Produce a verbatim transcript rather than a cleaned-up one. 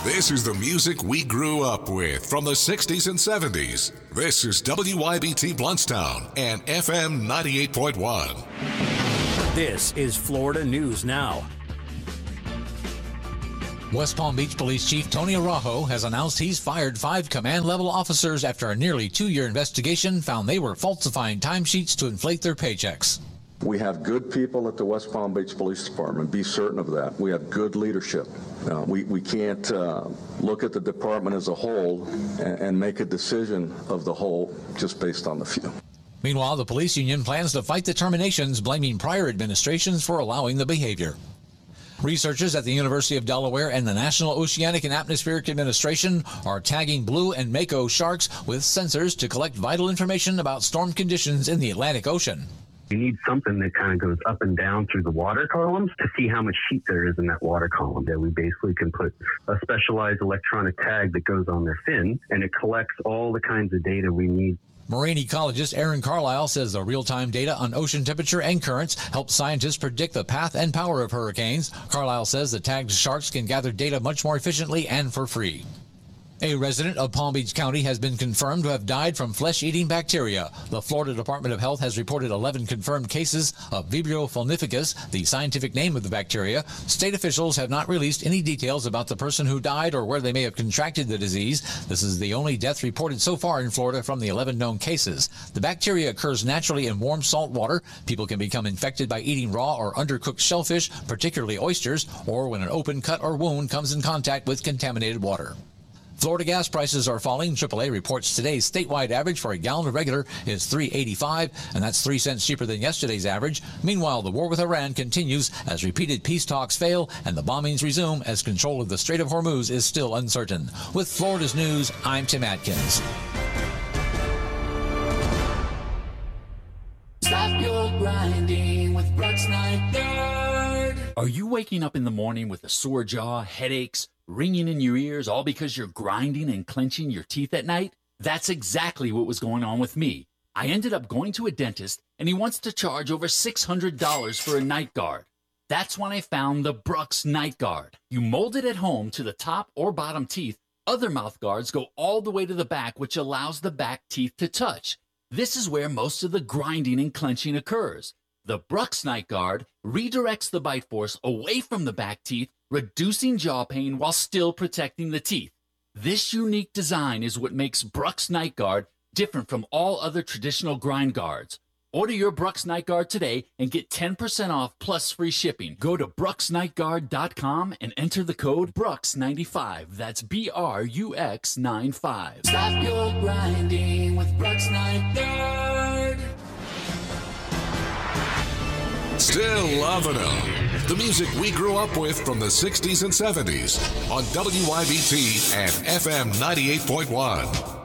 This is the music we grew up with from the sixties and seventies. This is W Y B T Bluntstown and F M ninety-eight point one. This is Florida News Now. West Palm Beach Police Chief Tony Araujo has announced he's fired five command-level officers after a nearly two-year investigation found they were falsifying timesheets to inflate their paychecks. We have good people at the West Palm Beach Police Department. Be certain of that. We have good leadership. Uh, we, we can't uh, look at the department as a whole and, and make a decision of the whole just based on the few. Meanwhile, the police union plans to fight the terminations, blaming prior administrations for allowing the behavior. Researchers at the University of Delaware and the National Oceanic and Atmospheric Administration are tagging blue and mako sharks with sensors to collect vital information about storm conditions in the Atlantic Ocean. You need something that kind of goes up and down through the water columns to see how much heat there is in that water column. That we basically can put a specialized electronic tag that goes on their fin, and it collects all the kinds of data we need. Marine ecologist Aaron Carlisle says the real-time data on ocean temperature and currents helps scientists predict the path and power of hurricanes. Carlisle says the tagged sharks can gather data much more efficiently and for free. A resident of Palm Beach County has been confirmed to have died from flesh-eating bacteria. The Florida Department of Health has reported eleven confirmed cases of Vibrio fulnificus, the scientific name of the bacteria. State officials have not released any details about the person who died or where they may have contracted the disease. This is the only death reported so far in Florida from the eleven known cases. The bacteria occurs naturally in warm salt water. People can become infected by eating raw or undercooked shellfish, particularly oysters, or when an open cut or wound comes in contact with contaminated water. Florida gas prices are falling. triple A reports today's statewide average for a gallon of regular is three eighty-five, and that's three cents cheaper than yesterday's average. Meanwhile, the war with Iran continues as repeated peace talks fail and the bombings resume as control of the Strait of Hormuz is still uncertain. With Florida's News, I'm Tim Atkins. Stop your grinding with Brooks Nygaard. Are you waking up in the morning with a sore jaw, headaches, ringing in your ears, all because you're grinding and clenching your teeth at night? That's exactly what was going on with me. I ended up going to a dentist, and he wants to charge over six hundred dollars for a night guard. That's when I found the Brooks Night Guard. You mold it at home to the top or bottom teeth. Other mouth guards go all the way to the back, which allows the back teeth to touch. This is where most of the grinding and clenching occurs. The Brooks Night Guard redirects the bite force away from the back teeth, reducing jaw pain while still protecting the teeth. This unique design is what makes Brooks Night Guard different from all other traditional grind guards. Order your Brooks Night Guard today and get ten percent off plus free shipping. Go to brooks night guard dot com and enter the code Brooks ninety-five. That's B R U X ninety-five. Stop your grinding with Brooks Nygaard. Still loving them. The music we grew up with from the sixties and seventies on W Y B T and F M ninety-eight point one.